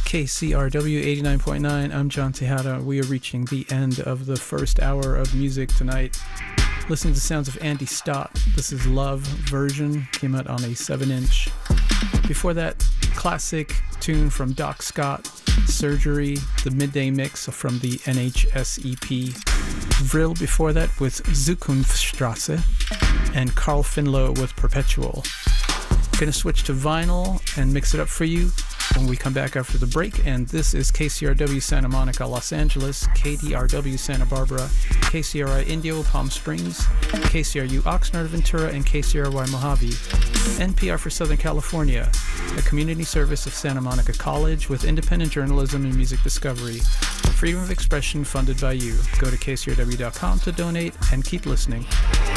KCRW 89.9. I'm John Tejada. We are reaching the end of the first hour of music tonight. Listening to sounds of Andy Stott. This is Love version. Came out on a 7-inch. Before that, classic tune from Doc Scott, Surgery, the midday mix from the NHS EP. Vril before that with Zukunftsstrasse, and Carl Finlow with Perpetual. Gonna switch to vinyl and mix it up for you when we come back after the break. And this is KCRW Santa Monica, Los Angeles, KDRW Santa Barbara, KCRI Indio, Palm Springs, KCRU Oxnard, Ventura, and KCRY Mojave. NPR for Southern California, a community service of Santa Monica College with independent journalism and music discovery. Freedom of expression funded by you. Go to kcrw.com to donate and keep listening.